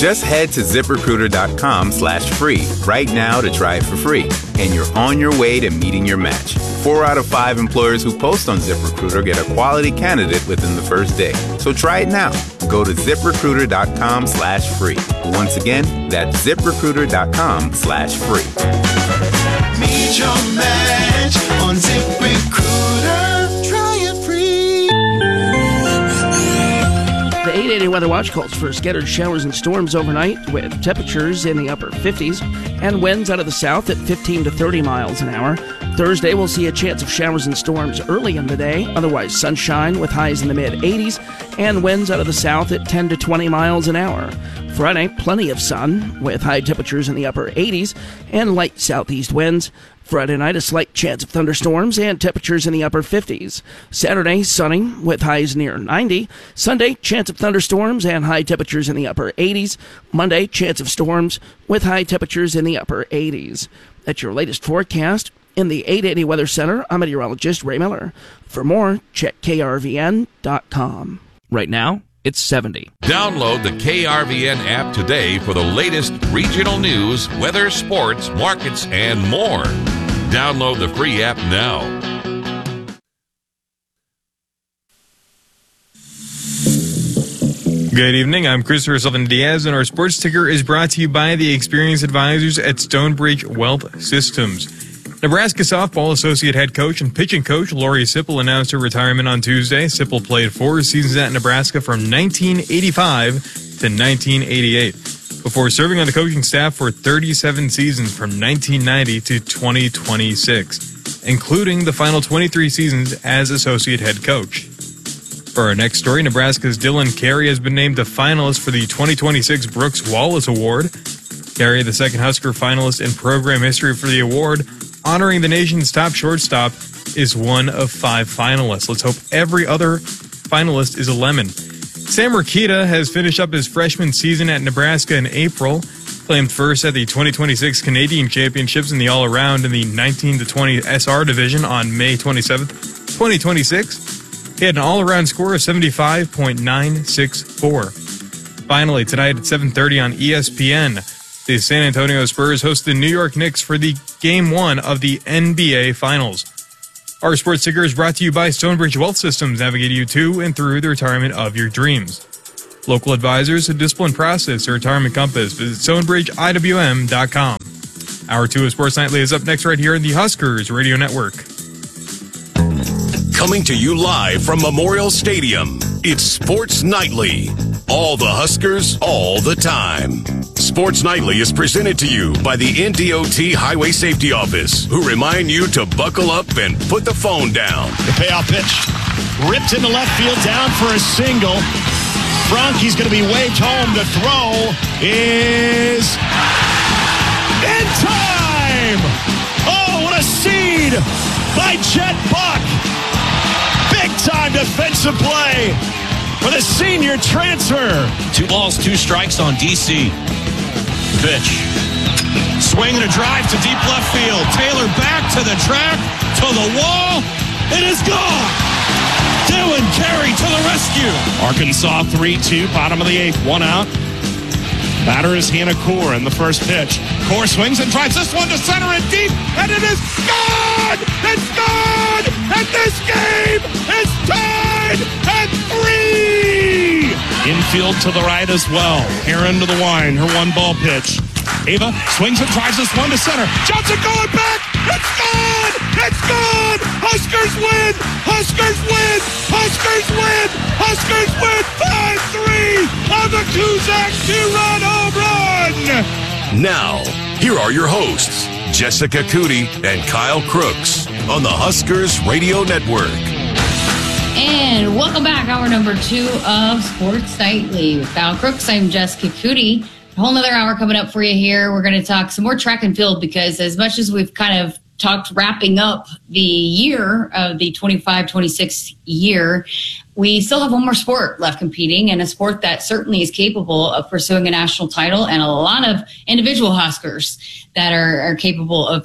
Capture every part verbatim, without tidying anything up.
Just head to ZipRecruiter.com slash free right now to try it for free, and you're on your way to meeting your match. Four out of five employers who post on ZipRecruiter get a quality candidate within the first day. So try it now. Go to ZipRecruiter.com slash free. Once again, that's ZipRecruiter.com slash free. Meet your match on ZipRecruiter. Try it free. The eight eighty Weather Watch calls for scattered showers and storms overnight with temperatures in the upper fifties and winds out of the south at fifteen to thirty miles an hour. Thursday, we'll see a chance of showers and storms early in the day, otherwise sunshine with highs in the mid-eighties and winds out of the south at ten to twenty miles an hour. Friday, plenty of sun with high temperatures in the upper eighties and light southeast winds. Friday night, a slight chance of thunderstorms and temperatures in the upper fifties. Saturday, sunny with highs near ninety. Sunday, chance of thunderstorms and high temperatures in the upper eighties. Monday, chance of storms with high temperatures in the upper eighties. That's your latest forecast. In the eight eighty Weather Center, I'm meteorologist Ray Miller. For more, check K R V N dot com. Right now, it's seventy. Download the K R V N app today for the latest regional news, weather, sports, markets, and more. Download the free app now. Good evening, I'm Christopher Sullivan Diaz, and our sports ticker is brought to you by the experienced advisors at Stonebridge Wealth Systems. Nebraska softball associate head coach and pitching coach Lori Sipple announced her retirement on Tuesday. Sipple played four seasons at Nebraska from nineteen eighty-five to nineteen eighty-eight, before serving on the coaching staff for thirty-seven seasons from nineteen ninety to twenty twenty-six, including the final twenty-three seasons as associate head coach. For our next story, Nebraska's Dylan Carey has been named a finalist for the twenty twenty-six Brooks Wallace Award. Carey, the second Husker finalist in program history for the award, honoring the nation's top shortstop, is one of five finalists. Let's hope every other finalist is a lemon. Sam Rakita has finished up his freshman season at Nebraska in April, claimed first at the twenty twenty-six Canadian Championships in the all-around in the nineteen to twenty S R division on May twenty-seventh, twenty twenty-six. He had an all-around score of seventy-five point nine six four. Finally, tonight at seven thirty on E S P N, the San Antonio Spurs host the New York Knicks for the Game one of the N B A Finals. Our sports ticker is brought to you by Stonebridge Wealth Systems, navigating you to and through the retirement of your dreams. Local advisors, a disciplined process, a retirement compass. Visit stonebridge I W M dot com. Hour two of Sports Nightly is up next right here on the Huskers Radio Network. Coming to you live from Memorial Stadium, it's Sports Nightly. All the Huskers, all the time. Sports Nightly is presented to you by the N D O T Highway Safety Office, who remind you to buckle up and put the phone down. The payoff pitch ripped into left field, down for a single. Franke's going to be waved home. The throw is in time. Oh, what a seed by Chet Buck. Big-time defensive play for the senior transfer. Two balls, two strikes on D C. Pitch. Swing and a drive to deep left field. Taylor back to the track, to the wall. It is gone. Dylan Carey to the rescue. Arkansas three two, bottom of the eighth, one out. Batter is Hannah Core in the first pitch. Core swings and drives this one to center and deep, and it is gone! It's gone! And this game is tied at three! Infield to the right as well. Heron to the line, her one ball pitch. Ava swings and drives this one to center. Johnson going back! It's gone! It's gone! Huskers win! Huskers win! Huskers win! Huskers win! five three on the Kuzak two-run home run! Now, here are your hosts, Jessica Cootie and Kyle Crooks, on the Huskers Radio Network. And welcome back, hour number two of Sports Nightly with Kyle Crooks. I'm Jessica Cootie. A whole nother hour coming up for you here. We're going to talk some more track and field, because as much as we've kind of talked wrapping up the year of the twenty-five twenty-six year, we still have one more sport left competing, and a sport that certainly is capable of pursuing a national title, and a lot of individual Huskers that are, are capable of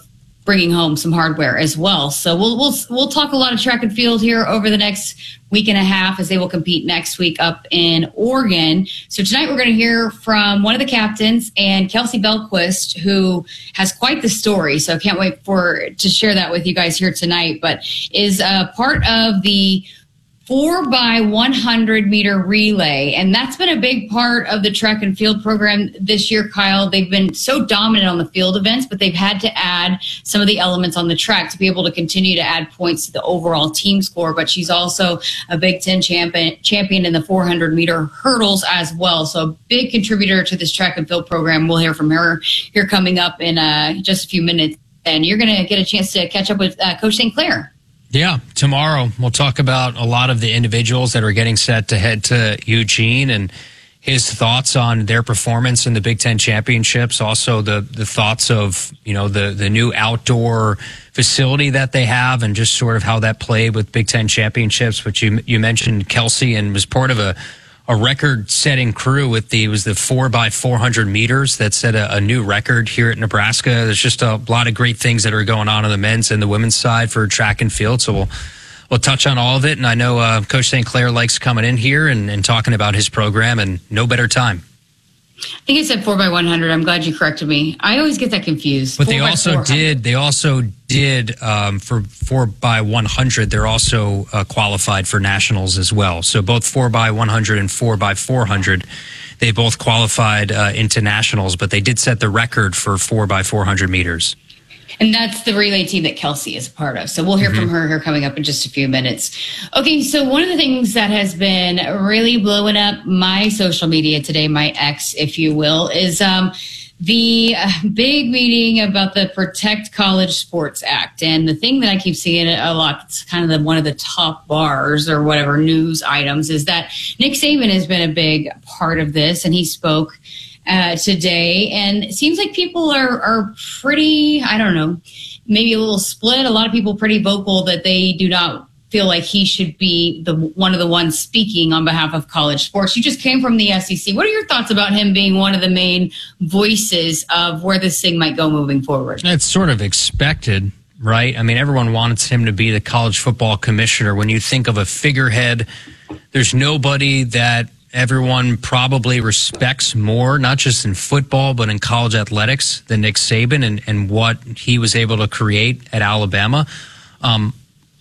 bringing home some hardware as well. So we'll we'll we'll talk a lot of track and field here over the next week and a half as they will compete next week up in Oregon. So tonight we're going to hear from one of the captains and Kelsey Belquist, who has quite the story. So I can't wait for to share that with you guys here tonight. But is a part of the four by one hundred meter relay. And that's been a big part of the track and field program this year, Kyle. They've been so dominant on the field events, but they've had to add some of the elements on the track to be able to continue to add points to the overall team score. But she's also a Big Ten champion, champion in the four hundred meter hurdles as well. So a big contributor to this track and field program. We'll hear from her here coming up in uh, just a few minutes. And you're going to get a chance to catch up with uh, Coach Saint Clair. Yeah, tomorrow we'll talk about a lot of the individuals that are getting set to head to Eugene and his thoughts on their performance in the Big Ten championships. Also the, the thoughts of, you know, the, the new outdoor facility that they have and just sort of how that played with Big Ten championships, which you, you mentioned Kelsey and was part of a, a record setting crew with the, it was the four by four hundred meters that set a, a new record here at Nebraska. There's just a lot of great things that are going on on the men's and the women's side for track and field. So we'll, we'll touch on all of it. And I know uh, Coach Saint Clair likes coming in here and, and talking about his program, and no better time. I think it said four by one hundred. I'm glad you corrected me. I always get that confused. But they also did, they also did, um, for four by one hundred, they're also uh, qualified for nationals as well. So both four by one hundred and four by four hundred, they both qualified uh, into nationals, but they did set the record for four by four hundred meters. And that's the relay team that Kelsey is a part of. So we'll hear mm-hmm. from her here coming up in just a few minutes. Okay, so one of the things that has been really blowing up my social media today, my ex, if you will, is um, the uh, big meeting about the Protect College Sports Act. And the thing that I keep seeing a lot, it's kind of the, one of the top bars or whatever news items, is that Nick Saban has been a big part of this, and he spoke Uh, today, and it seems like people are, are pretty, I don't know, maybe a little split. A lot of people pretty vocal that they do not feel like he should be the one of the ones speaking on behalf of college sports. You just came from the S E C. What are your thoughts about him being one of the main voices of where this thing might go moving forward? It's sort of expected, right? I mean, everyone wants him to be the college football commissioner. When you think of a figurehead, there's nobody that everyone probably respects more, not just in football, but in college athletics, than Nick Saban and, and what he was able to create at Alabama. Um,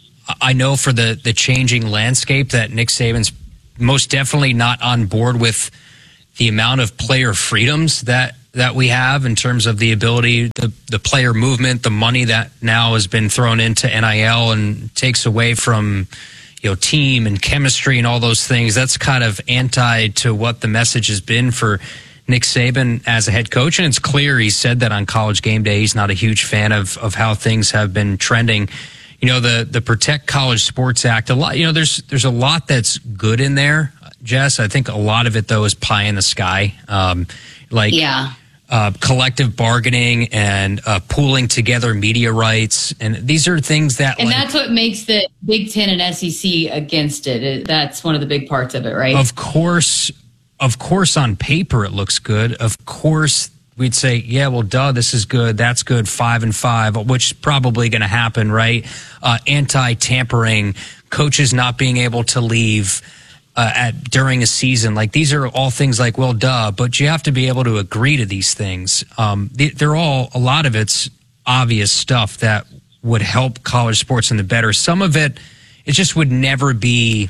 I know for the, the changing landscape that Nick Saban's most definitely not on board with the amount of player freedoms that, that we have in terms of the ability, the, the player movement, the money that now has been thrown into N I L and takes away from, you know, team and chemistry and all those things. That's kind of anti to what the message has been for Nick Saban as a head coach. And it's clear he said that on College Game Day. He's not a huge fan of, of how things have been trending. You know, the, the Protect College Sports Act, a lot, you know, there's, there's a lot that's good in there, Jess. I think a lot of it though is pie in the sky. Um, like, yeah. Uh, collective bargaining and uh, pooling together media rights. And these are things that... And like, that's what makes the Big Ten and S E C against it. it. That's one of the big parts of it, right? Of course, of course, on paper it looks good. Of course, we'd say, yeah, well, duh, this is good. That's good. Five and five, which is probably going to happen, right? Uh, anti-tampering, coaches not being able to leave Uh, at during a season. Like, these are all things like, well, duh, but you have to be able to agree to these things. Um, they, they're all, a lot of it's obvious stuff that would help college sports in the better. Some of it, it just would never be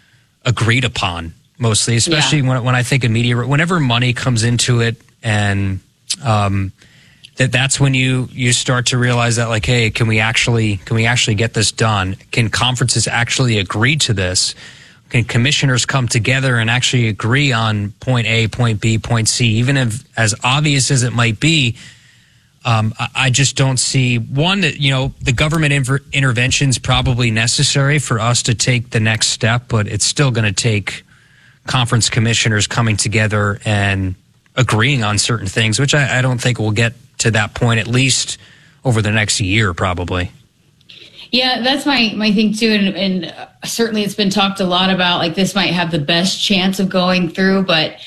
agreed upon, mostly, especially yeah. when, when I think of media, whenever money comes into it, and um, that that's when you, you start to realize that, like, hey, can we actually, can we actually get this done? Can conferences actually agree to this? Can commissioners come together and actually agree on point A, point B, point C, even if as obvious as it might be? Um, I, I just don't see, one, that, you know, the government inter- intervention is probably necessary for us to take the next step, but it's still going to take conference commissioners coming together and agreeing on certain things, which I, I don't think we'll get to that point, at least over the next year, probably. Yeah, that's my, my thing too. And, and certainly it's been talked a lot about, like, this might have the best chance of going through, but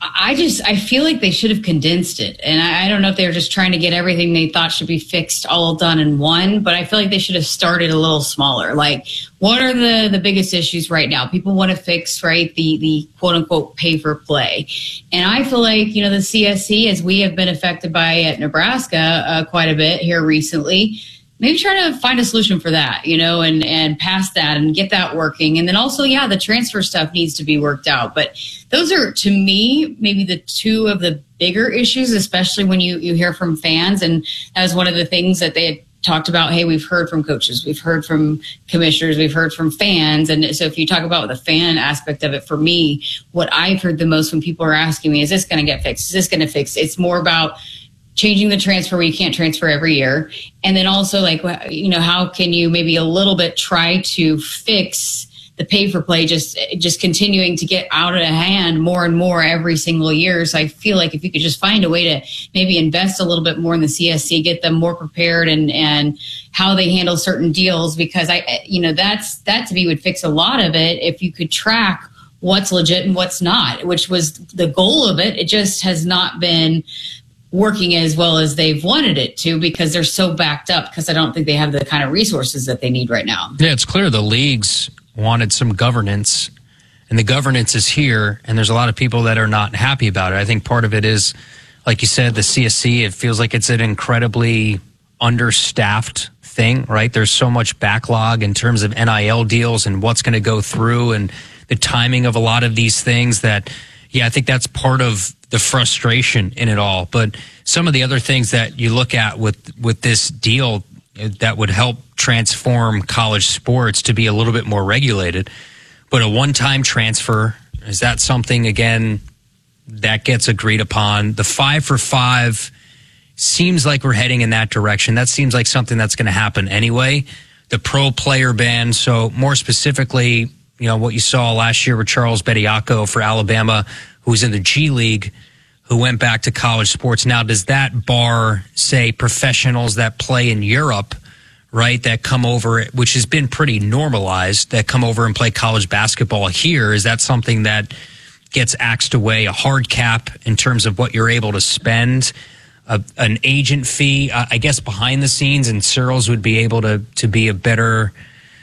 I just, I feel like they should have condensed it. And I, I don't know if they were just trying to get everything they thought should be fixed all done in one, but I feel like they should have started a little smaller. Like, what are the, the biggest issues right now? People want to fix, right, the, the quote unquote pay for play. And I feel like, you know, the C S C, as we have been affected by at Nebraska uh, quite a bit here recently, maybe try to find a solution for that, you know, and, and pass that and get that working. And then also, yeah, the transfer stuff needs to be worked out. But those are, to me, maybe the two of the bigger issues, especially when you, you hear from fans. And that was one of the things that they had talked about. Hey, we've heard from coaches, we've heard from commissioners, we've heard from fans. And so if you talk about the fan aspect of it, for me, what I've heard the most when people are asking me, is this going to get fixed? Is this going to fix? It's more about changing the transfer where you can't transfer every year. And then also, like, you know, how can you maybe a little bit try to fix the pay for play, just just continuing to get out of hand more and more every single year. So I feel like if you could just find a way to maybe invest a little bit more in the C S C, get them more prepared and and how they handle certain deals, because I, you know, that's that to me would fix a lot of it if you could track what's legit and what's not, which was the goal of it. It just has not been working as well as they've wanted it to, because they're so backed up, because I don't think they have the kind of resources that they need right now. Yeah, it's clear the leagues wanted some governance, and the governance is here, and there's a lot of people that are not happy about it. I think part of it is, like you said, the C S C, it feels like it's an incredibly understaffed thing, right? There's so much backlog in terms of N I L deals and what's going to go through and the timing of a lot of these things that, yeah, I think that's part of the frustration in it all. But some of the other things that you look at with, with this deal that would help transform college sports to be a little bit more regulated, but a one-time transfer, is that something, again, that gets agreed upon? The five for five seems like we're heading in that direction. That seems like something that's going to happen anyway. The pro player ban, so more specifically, you know, what you saw last year with Charles Bediako for Alabama, who was in the G League, who went back to college sports. Now, does that bar, say, professionals that play in Europe, right, that come over, which has been pretty normalized, that come over and play college basketball here? Is that something that gets axed away, a hard cap in terms of what you're able to spend, a, an agent fee, uh, I guess behind the scenes, and Searles would be able to, to be a better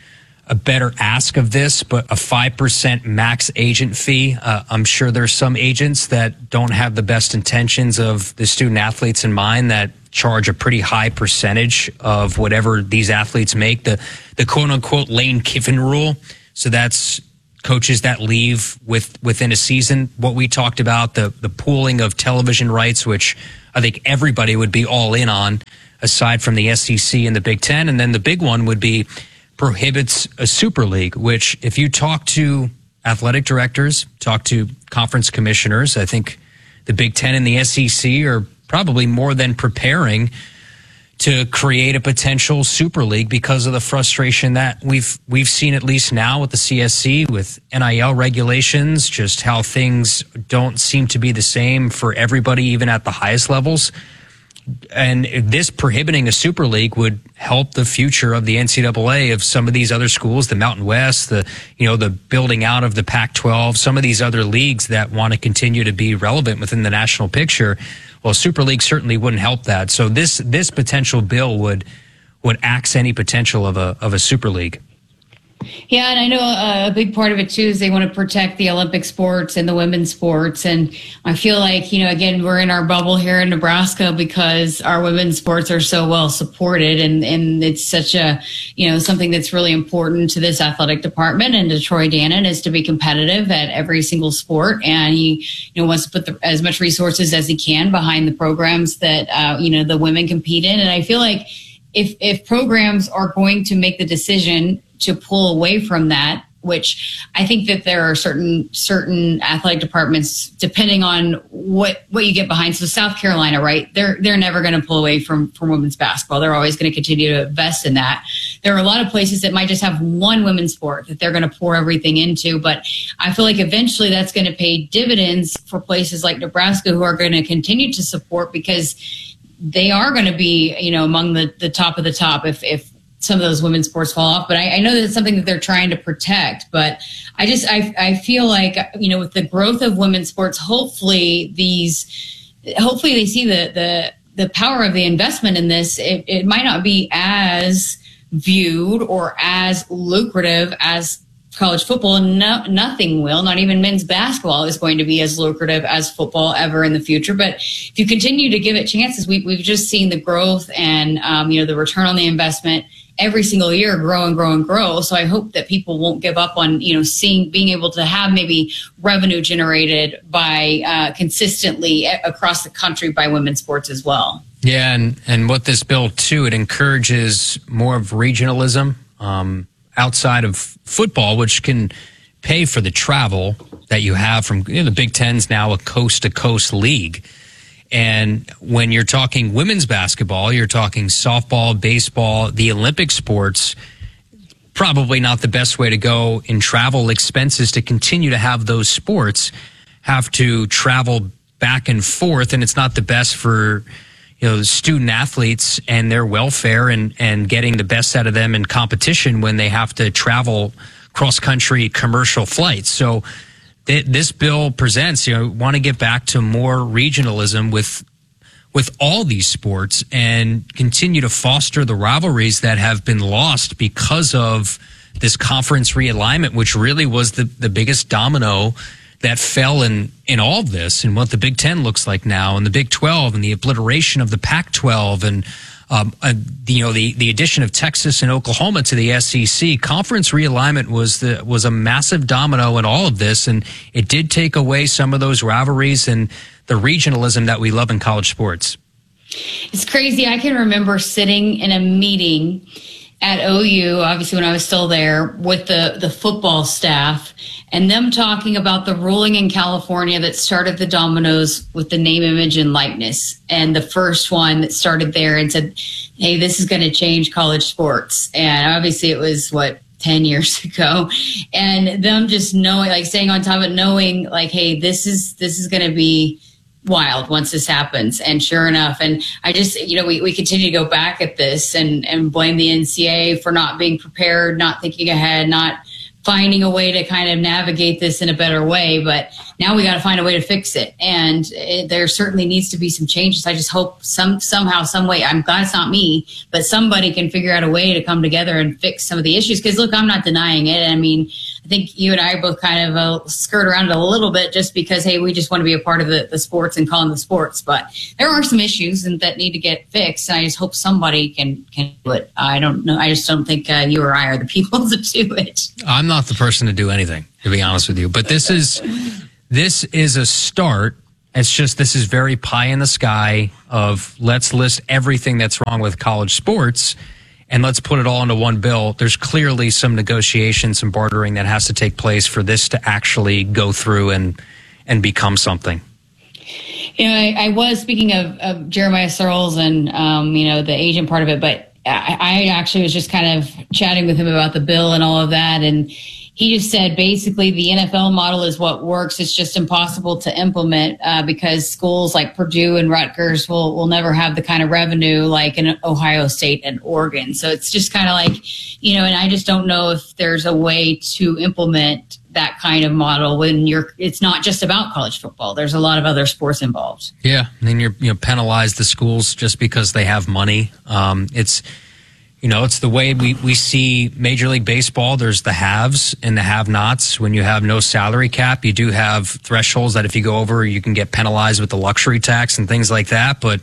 a better ask of this, but a five percent max agent fee. Uh, I'm sure there's some agents that don't have the best intentions of the student athletes in mind that charge a pretty high percentage of whatever these athletes make. The, the quote unquote Lane Kiffin rule. So that's coaches that leave with within a season. What we talked about, the, the pooling of television rights, which I think everybody would be all in on, aside from the S E C and the Big Ten. And then the big one would be prohibits a super league, which if you talk to athletic directors, talk to conference commissioners, I think the Big Ten and the S E C are probably more than preparing to create a potential super league because of the frustration that we've we've seen, at least now with the C S C, with N I L regulations, just how things don't seem to be the same for everybody, even at the highest levels. And this prohibiting a super league would help the future of the N C double A, of some of these other schools, the Mountain West, the, you know, the building out of the Pac twelve, some of these other leagues that want to continue to be relevant within the national picture. Well, super league certainly wouldn't help that. So this, this potential bill would, would axe any potential of a, of a super league. Yeah, and I know a, a big part of it, too, is they want to protect the Olympic sports and the women's sports. And I feel like, you know, again, we're in our bubble here in Nebraska because our women's sports are so well supported. And, and it's such a, you know, something that's really important to this athletic department and to Troy Dannon, is to be competitive at every single sport. And he, you know, wants to put the, as much resources as he can behind the programs that, uh, you know, the women compete in. And I feel like if if programs are going to make the decision to pull away from that, which I think that there are certain certain athletic departments, depending on what what you get behind. So South Carolina, right? They're they're never going to pull away from from women's basketball. They're always going to continue to invest in that. There are a lot of places that might just have one women's sport that they're going to pour everything into, but I feel like eventually that's going to pay dividends for places like Nebraska, who are going to continue to support, because they are going to be, you know, among the, the top of the top if if some of those women's sports fall off. But I, I know that it's something that they're trying to protect. But I just I I feel like, you know, with the growth of women's sports, hopefully these hopefully they see the the the power of the investment in this. It, it might not be as viewed or as lucrative as college football. No, nothing will, not even men's basketball is going to be as lucrative as football ever in the future. But if you continue to give it chances, we, we've just seen the growth and, um, you know, the return on the investment every single year grow and grow and grow. So I hope that people won't give up on, you know, seeing, being able to have maybe revenue generated by uh, consistently across the country by women's sports as well. Yeah. And, and what this bill too, it encourages more of regionalism, um, outside of football, which can pay for the travel that you have from, you know, the Big Ten's now a coast-to-coast league. And when you're talking women's basketball, you're talking softball, baseball, the Olympic sports, probably not the best way to go in travel expenses to continue to have those sports have to travel back and forth, and it's not the best for, you know, student athletes and their welfare and, and getting the best out of them in competition when they have to travel cross-country commercial flights. So th- this bill presents, you know, want to get back to more regionalism with with all these sports and continue to foster the rivalries that have been lost because of this conference realignment, which really was the, the biggest domino that fell in, in all of this and what the Big Ten looks like now and the Big twelve and the obliteration of the Pac twelve and, um, uh, the, you know, the, the addition of Texas and Oklahoma to the S E C. Conference realignment was the, was a massive domino in all of this. And it did take away some of those rivalries and the regionalism that we love in college sports. It's crazy. I can remember sitting in a meeting at O U, obviously when I was still there, with the, the football staff and them talking about the ruling in California that started the dominoes with the name, image, and likeness. And the first one that started there and said, hey, this is going to change college sports. And obviously it was, what, ten years ago. And them just knowing, like staying on top of it, knowing like, hey, this is, this is going to be wild once this happens. And sure enough, and I just, you know, we, we continue to go back at this and, and blame the N C A A for not being prepared, not thinking ahead, not finding a way to kind of navigate this in a better way. But now we got to find a way to fix it. And it, there certainly needs to be some changes. I just hope some, somehow, some way, I'm glad it's not me, but somebody can figure out a way to come together and fix some of the issues. Cause look, I'm not denying it. I mean, I think you and I both kind of uh, skirt around it a little bit just because, hey, we just want to be a part of the, the sports and calling the sports. But there are some issues and that need to get fixed. And I just hope somebody can, can do it. I don't know. I just don't think uh, you or I are the people to do it. I'm not the person to do anything, to be honest with you. But this is this is a start. It's just this is very pie in the sky of let's list everything that's wrong with college sports and let's put it all into one bill. There's clearly some negotiation, some bartering that has to take place for this to actually go through and and become something. You know, I, I was speaking of, of Jeremiah Searles and, um, you know, the agent part of it, but I, I actually was just kind of chatting with him about the bill and all of that. And he just said basically the N F L model is what works. It's just impossible to implement uh, because schools like Purdue and Rutgers will, will never have the kind of revenue like in Ohio State and Oregon. So it's just kind of like, you know, and I just don't know if there's a way to implement that kind of model when you're, it's not just about college football. There's a lot of other sports involved. Yeah. And then you're, you know, penalize the schools just because they have money. Um, it's, You know, it's the way we, we see Major League Baseball. There's the haves and the have-nots. When you have no salary cap, you do have thresholds that if you go over, you can get penalized with the luxury tax and things like that. But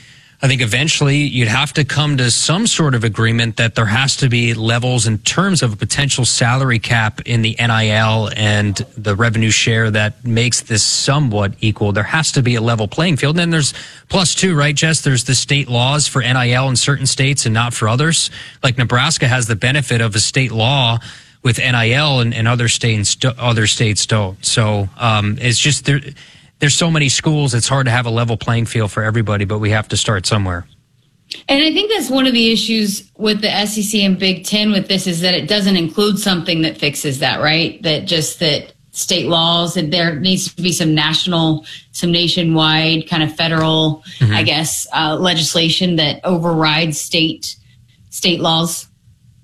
I think eventually you'd have to come to some sort of agreement that there has to be levels in terms of a potential salary cap in the N I L and the revenue share that makes this somewhat equal. There has to be a level playing field. And then there's plus two, right, Jess? There's the state laws for N I L in certain states and not for others. Like Nebraska has the benefit of a state law with N I L and, and other states, other states don't. So um, it's just there. There's so many schools, it's hard to have a level playing field for everybody, but we have to start somewhere. And I think that's one of the issues with the S E C and Big Ten with this is that it doesn't include something that fixes that, right? That just that state laws, and there needs to be some national, some nationwide kind of federal, mm-hmm. I guess, uh, legislation that overrides state state laws.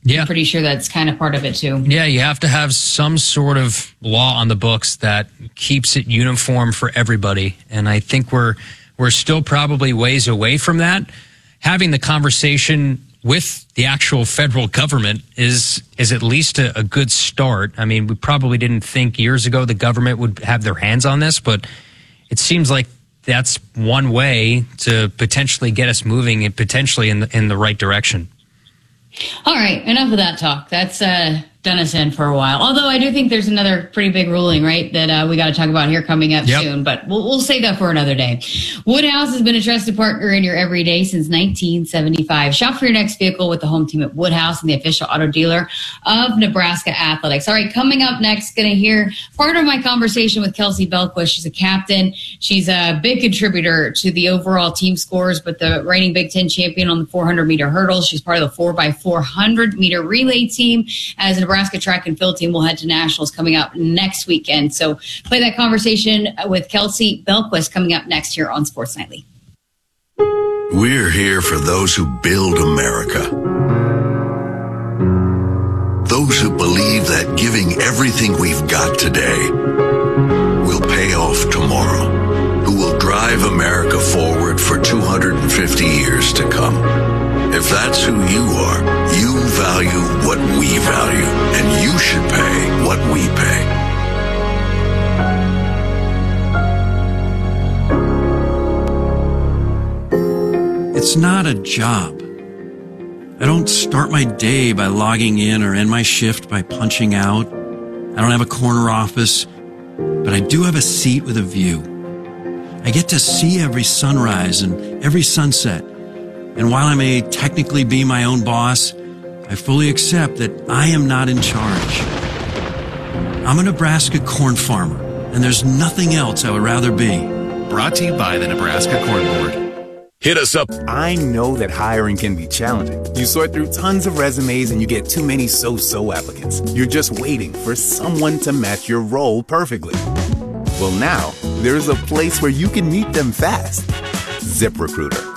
Yeah. I'm pretty sure that's kind of part of it too. Yeah, you have to have some sort of law on the books that keeps it uniform for everybody. And I think we're we're still probably ways away from that. Having the conversation with the actual federal government is is at least a, a good start. I mean, we probably didn't think years ago the government would have their hands on this, but it seems like that's one way to potentially get us moving and potentially in the, in the right direction. All right, enough of that talk. That's uh, done us in for a while. Although I do think there's another pretty big ruling, right, that uh, we got to talk about here coming up yep. soon. But we'll, we'll save that for another day. Woodhouse has been a trusted partner in your everyday since nineteen seventy-five. Shop for your next vehicle with the home team at Woodhouse and the official auto dealer of Nebraska Athletics. All right, coming up next, going to hear part of my conversation with Kelsey Belquist. She's a captain. She's a big contributor to the overall team scores, but the reigning Big Ten champion on the four hundred meter hurdle. She's part of the four by four hundred meter relay team, as the Nebraska track and field team will head to nationals coming up next weekend. So play that conversation with Kelsey Belquist coming up next here on Sports Nightly. We're here for those who build America. Those who believe that giving everything we've got today will pay off tomorrow. Who will drive America forward for two hundred fifty years to come. If that's who you are, you value what we value, and you should pay what we pay. It's not a job. I don't start my day by logging in or end my shift by punching out. I don't have a corner office, but I do have a seat with a view. I get to see every sunrise and every sunset. And while I may technically be my own boss, I fully accept that I am not in charge. I'm a Nebraska corn farmer, and there's nothing else I would rather be. Brought to you by the Nebraska Corn Board. Hit us up. I know that hiring can be challenging. You sort through tons of resumes and you get too many so-so applicants. You're just waiting for someone to match your role perfectly. Well, now, there's a place where you can meet them fast. ZipRecruiter.